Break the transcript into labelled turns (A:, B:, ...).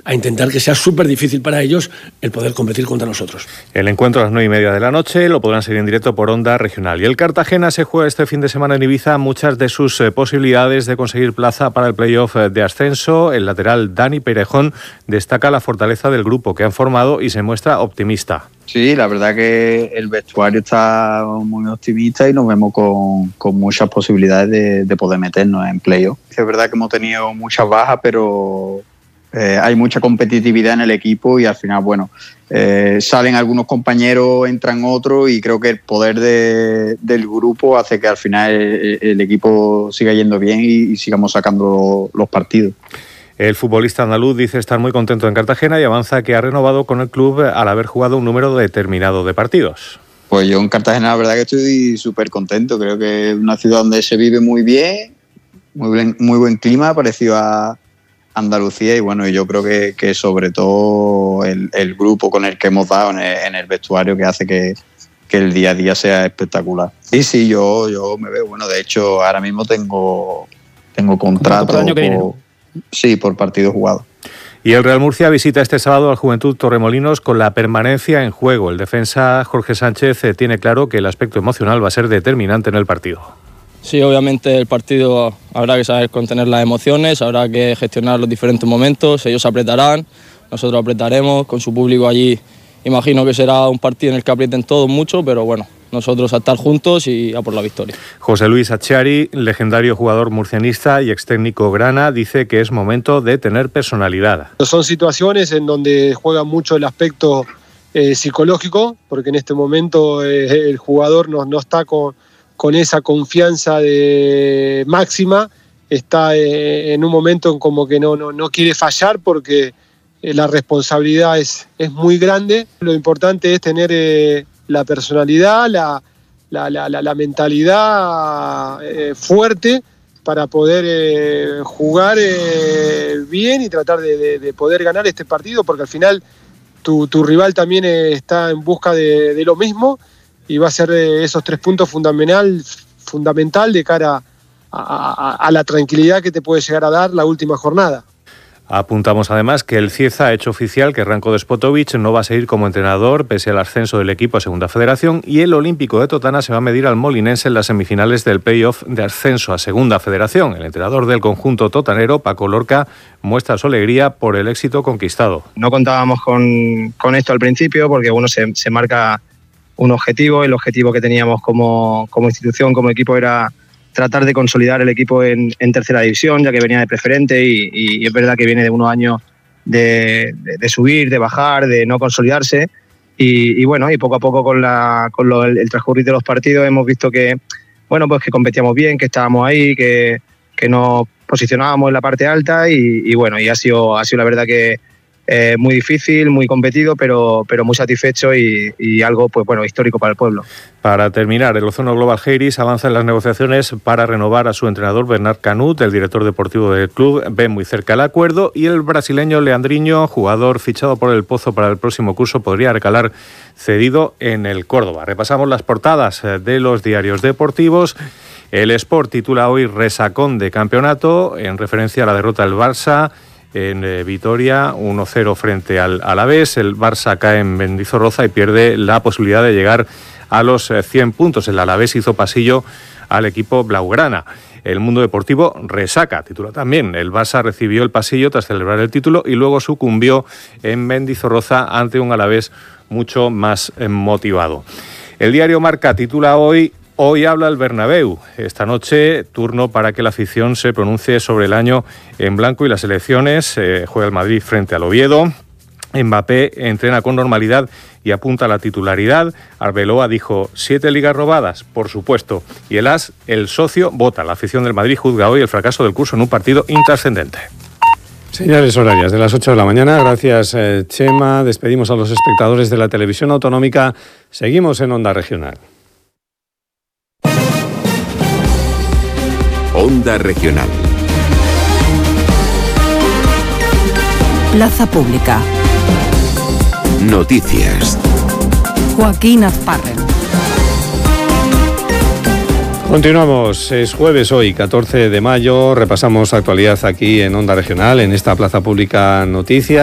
A: a intentar que sea súper difícil para ellos el poder competir contra nosotros.
B: El encuentro a las 9:30 de la noche lo podrán seguir en directo por Onda Regional. Y el Cartagena se juega este fin de semana en Ibiza muchas de sus posibilidades de conseguir plaza para el playoff de ascenso. El lateral Dani Peirejón destaca la fortaleza del grupo que han formado y se muestra optimista.
C: Sí, la verdad que el vestuario está muy optimista y nos vemos con muchas posibilidades de poder meternos en playoff. Es verdad que hemos tenido muchas bajas, pero hay mucha competitividad en el equipo y al final, salen algunos compañeros, entran otros y creo que el poder del grupo hace que al final el equipo siga yendo bien y sigamos sacando los partidos.
B: El futbolista andaluz dice estar muy contento en Cartagena y avanza que ha renovado con el club al haber jugado un número determinado de partidos.
C: Pues yo en Cartagena la verdad que estoy súper contento. Creo que es una ciudad donde se vive muy bien, muy buen clima, parecido a Andalucía y yo creo que sobre todo el grupo con el que hemos dado en el vestuario que hace que el día a día sea espectacular. Y sí, yo me veo, de hecho ahora mismo tengo contrato
D: para el año que viene.
C: Sí, por partido jugado.
B: Y el Real Murcia visita este sábado al Juventud Torremolinos con la permanencia en juego. El defensa Jorge Sánchez tiene claro que el aspecto emocional va a ser determinante en el partido.
D: Sí, obviamente el partido habrá que saber contener las emociones, habrá que gestionar los diferentes momentos, ellos apretarán, nosotros apretaremos, con su público allí imagino que será un partido en el que aprieten todos mucho, pero nosotros a estar juntos y a por la victoria.
B: José Luis Achiari, legendario jugador murcianista y ex técnico grana, dice que es momento de tener personalidad.
E: Son situaciones en donde juega mucho el aspecto psicológico, porque en este momento el jugador no está con esa confianza máxima, está en un momento en como que no quiere fallar porque la responsabilidad es muy grande. Lo importante es tener la personalidad, la mentalidad fuerte para poder jugar bien y tratar de poder ganar este partido, porque al final tu rival también está en busca de lo mismo y va a ser esos 3 puntos fundamental de cara a la tranquilidad que te puede llegar a dar la última jornada.
B: Apuntamos además que el Cieza ha hecho oficial que Ranko Despotovic no va a seguir como entrenador pese al ascenso del equipo a Segunda Federación y el Olímpico de Totana se va a medir al Molinense en las semifinales del playoff de ascenso a Segunda Federación. El entrenador del conjunto totanero, Paco Lorca, muestra su alegría por el éxito conquistado.
F: No contábamos con esto al principio porque uno se marca un objetivo. El objetivo que teníamos como institución, como equipo, era tratar de consolidar el equipo en tercera división, ya que venía de preferente y es verdad que viene de unos años de subir, de bajar, de no consolidarse y poco a poco con el transcurrir de los partidos hemos visto que que competíamos bien, que estábamos ahí, que nos posicionábamos en la parte alta y ha sido la verdad que muy difícil, muy competido, pero muy satisfecho y algo histórico para el pueblo.
B: Para terminar, el Ozono Global Heiris avanza en las negociaciones para renovar a su entrenador Bernard Canut. El director deportivo del club ve muy cerca el acuerdo y el brasileño Leandrinho, jugador fichado por el Pozo para el próximo curso, podría recalar cedido en el Córdoba. Repasamos las portadas de los diarios deportivos. El Sport titula hoy Resacón de campeonato en referencia a la derrota del Barça en Vitoria, 1-0 frente al Alavés. El Barça cae en Mendizorroza y pierde la posibilidad de llegar a los 100 puntos. El Alavés hizo pasillo al equipo blaugrana. El Mundo Deportivo resaca, titula también. El Barça recibió el pasillo tras celebrar el título y luego sucumbió en Mendizorroza ante un Alavés mucho más motivado. El diario Marca titula Hoy habla el Bernabéu. Esta noche, turno para que la afición se pronuncie sobre el año en blanco y las elecciones. Juega el Madrid frente al Oviedo. Mbappé entrena con normalidad y apunta a la titularidad. Arbeloa dijo 7 ligas robadas, por supuesto. Y el as, el socio, vota. La afición del Madrid juzga hoy el fracaso del curso en un partido intrascendente.
G: Señales horarias de las 8 de la mañana. Gracias, Chema. Despedimos a los espectadores de la televisión autonómica. Seguimos en Onda Regional.
H: Onda Regional.
I: Plaza Pública.
H: Noticias.
I: Joaquín Azparren.
G: Continuamos, es jueves hoy, 14 de mayo. Repasamos actualidad aquí en Onda Regional, en esta Plaza Pública Noticias.